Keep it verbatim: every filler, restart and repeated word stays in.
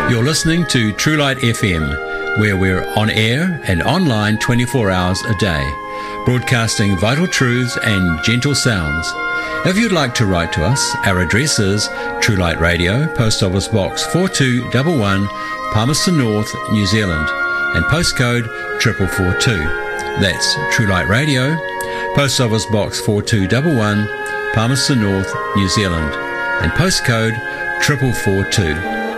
You're listening to True Light F M, where we're on air and online twenty-four hours a day, broadcasting vital truths and gentle sounds. If you'd like to write to us, our address is True Light Radio, Post Office Box four two one one, Palmerston North, New Zealand, and postcode four four four two. That's True Light Radio, Post Office Box four two one one, Palmerston North, New Zealand, and postcode four four four two.